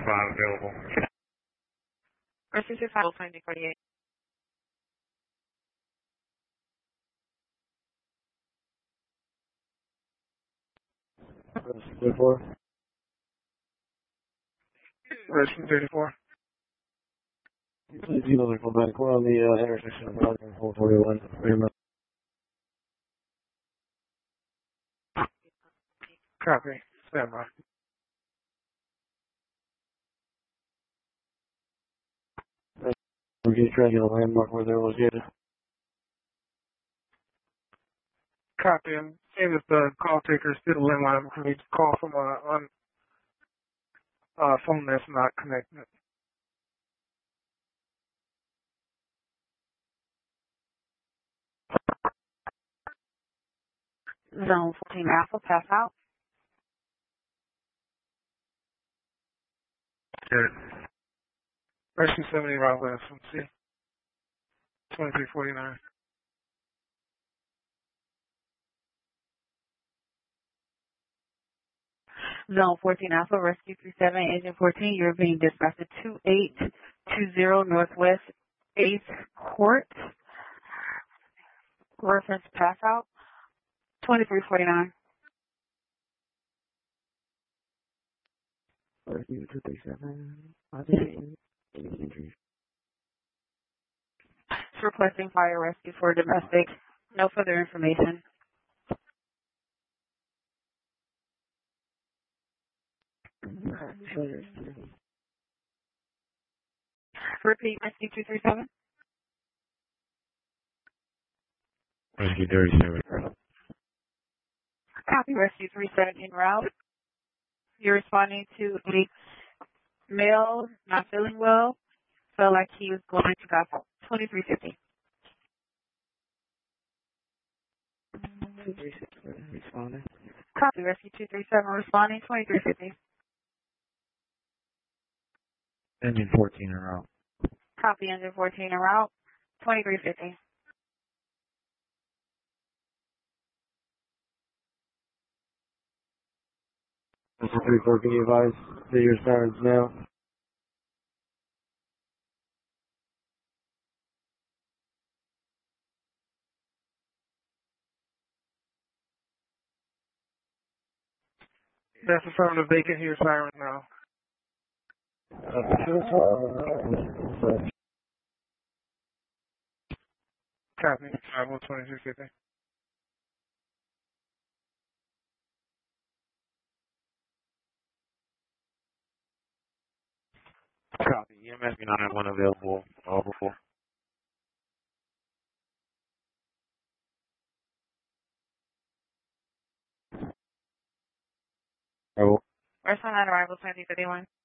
5 available. Rescue 5, 2048. Rescue 34. Rescue 34. Please, you know, they're coming back. We're on the intersection of Park and 441. Copy. Stand by. We're getting trying to get a landmark where they're located. Copy. And seeing if the call taker is still in line, we need to call from a phone that's not connected. Zone 14 Alpha, pass out. Good. Rescue 70 Route West from C. 2349. Zone 14 Alpha, Rescue 37, Agent 14, you're being dispatched to 2820 Northwest 8th Court. Reference pass out, 2349. Rescue 237. It's requesting fire rescue for domestic. No further information. Repeat, Rescue 237. Rescue 37. Copy, Rescue 37 en route. You're responding to a male not feeling well. Felt like he was going to pass out. 2350. Responding. Copy, Rescue 237 responding, 2350. Engine 14 en route. Copy, engine 14 en route, 2350. Engine 34, can you advise to your sirens now? That's affirmative. They can hear sirens now. Copy. 2250. Copy. EMS 911 available. Over. Oh. Restaurant at arrival, 2051.